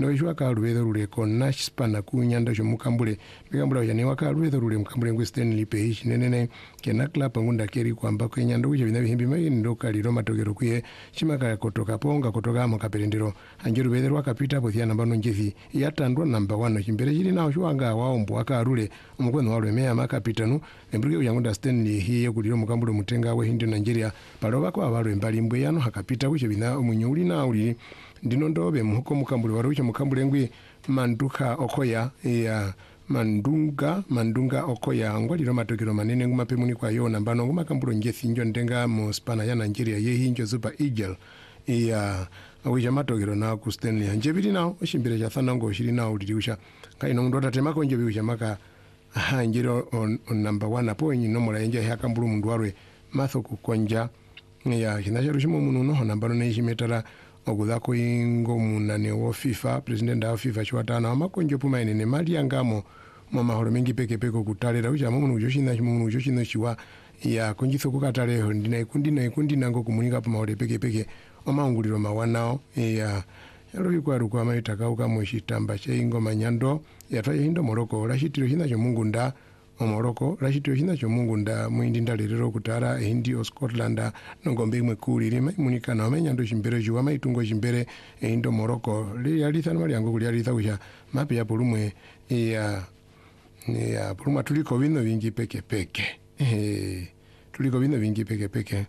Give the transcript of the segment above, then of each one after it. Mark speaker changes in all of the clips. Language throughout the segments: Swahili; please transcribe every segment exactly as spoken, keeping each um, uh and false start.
Speaker 1: no jwa ka ruwedo rule ko nash spana ku nyanda jo mukambule bigambula ya ne waka ruwedo rule mukambule ngwe Stanley Page nenene kena club ngunda keri kwamba ko nyanda uje bina bihimbi mai ndo kali roma togero kuye chimaka kotoka ponga kotoka mu kaperendero anjiru ruwedo wakapita bothia namba no njethi yatandwa namba one chimbere jiri nawo shwanga waombo akarule umukweno walwe meya makapita nu embruge uyangunda Stanley hiye kuliro mukambule mutenga we hindi Nigeria paloba kwa abalwe mbali mbwe yano hakapita kuche bina umunyuli na uli ndino ndobe muhuko mukambule waruche mukambule ngwi manduka okoya ya mandunga mandunga okoya ngwaliro matokero manene ngumape muni kwa yo nambano ngumakambulo njethi njo ndenga mu spana ya Nigeria ye hinjo Super Eagle ya awija matokero na ku Stanley njebiri nawo oshimbire cha thana ngo shiri nawo liriusha kaino ndo tatemako njebi usha maka aha njiro on, on number one apo nyi nomora enje yakambulu mundu warwe matho kukonja ya kinasharo shimo mununo honambano ne shimetara ogudako ingo munane wo FIFA president wa FIFA chwatana amakonjo puma ine mali yangamo mama horo mingi peke peke kutalera uja munu joshina munu joshina chiwa ya konjitho kukatale ndina ikundi na ikundi nango kumunika puma horo peke peke omanguliro mawanao ya yalo ikwaru kwa maitaka ukamwe tamba che ingo manyando yatwaye hindo Moroko rashitiro hina cho mungu nda Moroko rashitiro hina cho mungu nda muindi ndalero kutara hindi o Scotland nongombe imwe kuli rima munika na menyando chimbere juwa maitungo chimbere hindo Moroko li yalitha mali yango kuli yalitha kuja mapi ya polumwe ya ya polumwa tuliko bino vingi peke peke eh tuliko bino vingi peke peke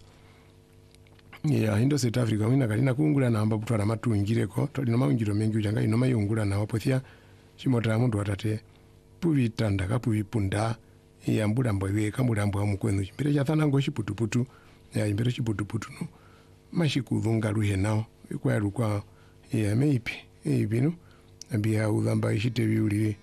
Speaker 1: ya hindo South Africa wina kalina kungula na amba butwala matungireko tolino maunjiro mengi ujanga ino mayungula na wapothia chimota mundu watate puvitanda kapuvipunda ya mbulambo iwe kambulambo wa mukwenu chimbere cha thana ngo chiputuputu ya imbere chiputuputu no mashikudhunga ruhe nao ikwa rukwa ya meipi ibinu ambia udhamba ishite biuli